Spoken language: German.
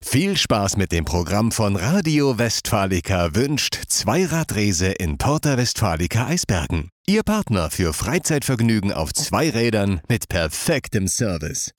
Viel Spaß mit dem Programm von Radio Westfalica wünscht Zweiradrese in Porta Westfalica Eisbergen. Ihr Partner für Freizeitvergnügen auf 2 Rädern mit perfektem Service.